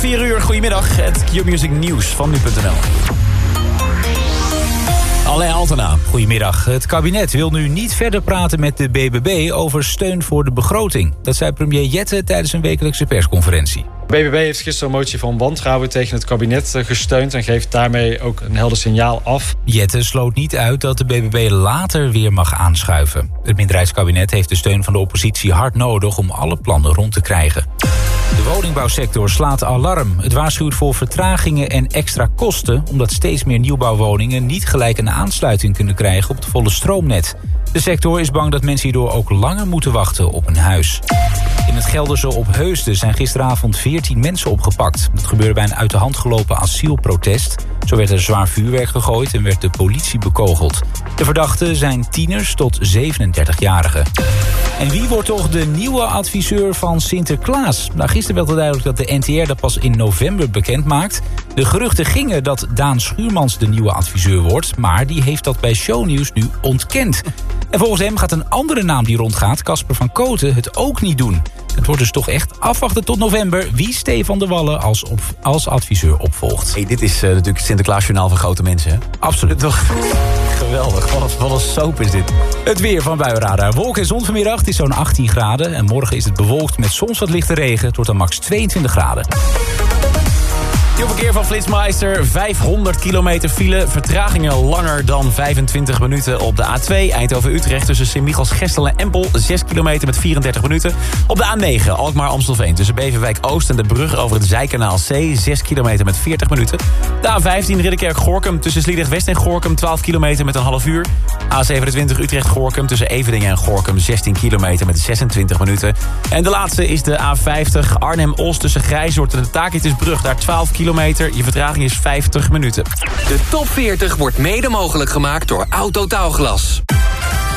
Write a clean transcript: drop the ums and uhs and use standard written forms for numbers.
4 uur, goedemiddag. Het Q-Music nieuws van nu.nl. Alain Altena, goedemiddag. Het kabinet wil nu niet verder praten met de BBB over steun voor de begroting. Dat zei premier Jette tijdens een wekelijkse persconferentie. De BBB heeft gisteren een motie van wantrouwen tegen het kabinet gesteund en geeft daarmee ook een helder signaal af. Jette sloot niet uit dat de BBB later weer mag aanschuiven. Het minderheidskabinet heeft de steun van de oppositie hard nodig om alle plannen rond te krijgen. De woningbouwsector slaat alarm. Het waarschuwt voor vertragingen en extra kosten, omdat steeds meer nieuwbouwwoningen niet gelijk een aansluiting kunnen krijgen op het volle stroomnet. De sector is bang dat mensen hierdoor ook langer moeten wachten op een huis. In het Gelderse Opheusden zijn gisteravond 14 mensen opgepakt. Dat gebeurde bij een uit de hand gelopen asielprotest. Zo werd er zwaar vuurwerk gegooid en werd de politie bekogeld. De verdachten zijn tieners tot 37-jarigen. En wie wordt toch de nieuwe adviseur van Sinterklaas? Nou, gisteren werd het duidelijk dat de NTR dat pas in november bekend maakt. De geruchten gingen dat Daan Schuurmans de nieuwe adviseur wordt, maar die heeft dat bij Shownieuws nu ontkend. En volgens hem gaat een andere naam die rondgaat, Casper van Kooten, het ook niet doen. Het wordt dus toch echt afwachten tot november wie Stefan de Wallen als adviseur opvolgt. Hey, dit is natuurlijk het Sinterklaasjournaal van grote mensen, hè? Absoluut toch. Geweldig, wat een soap is dit. Het weer van Buienradar. Wolken en zon vanmiddag, het is zo'n 18 graden. En morgen is het bewolkt met soms wat lichte regen. Het wordt dan max 22 graden. Verkeer van Flitsmeister, 500 kilometer file. Vertragingen langer dan 25 minuten op de A2 Eindhoven-Utrecht... tussen Sint-Michels-Gestel en Empel, 6 kilometer met 34 minuten. Op de A9 Alkmaar-Amstelveen tussen Beverwijk-Oost en de brug over het Zijkanaal C... 6 kilometer met 40 minuten. De A15 Ridderkerk-Gorinchem tussen Sliedrecht-West en Gorinchem... 12 kilometer met een half uur. A27 Utrecht-Gorinchem tussen Eveningen en Gorinchem... 16 kilometer met 26 minuten. En de laatste is de A50 Arnhem-Os tussen Grijzoord en de Takitusbrug. Daar 12 kilometer. Je vertraging is 50 minuten. De top 40 wordt mede mogelijk gemaakt door Autotaalglas.